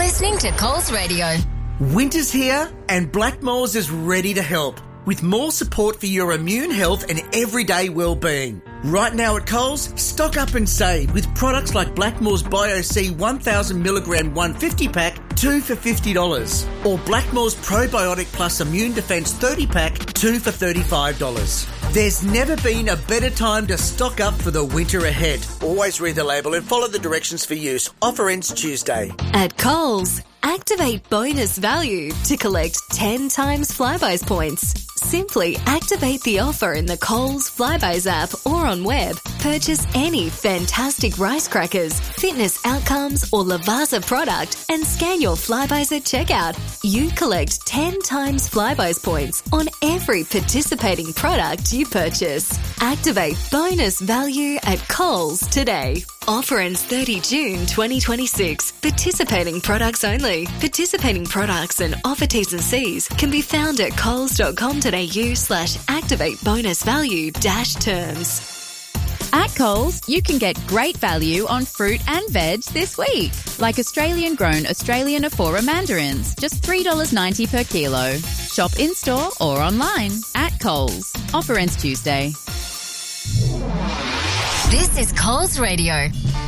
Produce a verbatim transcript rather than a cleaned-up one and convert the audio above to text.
listening to Coles Radio. Winter's here and Blackmores is ready to help with more support for your immune health and everyday well-being. Right now at Coles, stock up and save with products like Blackmores Bio-C one thousand milligram one hundred fifty pack, two for fifty dollars. Or Blackmores Probiotic Plus Immune Defense thirty pack, two for thirty-five dollars. There's never been a better time to stock up for the winter ahead. Always read the label and follow the directions for use. Offer ends Tuesday. At Coles, activate bonus value to collect ten times Flybuys points. Simply activate the offer in the Coles Flybuys app or on web. Purchase any fantastic rice crackers, fitness outcomes or Lavazza product and scan your Flybuys at checkout. You collect ten times Flybuys points on every participating product you purchase. Activate bonus value at Coles today. Offer ends thirtieth of June twenty twenty-six. Participating products only. Participating products and offer T's and C's can be found at coles.com.au slash activate bonus value dash terms. At Coles, you can get great value on fruit and veg this week, like Australian-grown Australian Afora mandarins, just three dollars ninety per kilo. Shop in-store or online at Coles. Offer ends Tuesday. This is Coles Radio.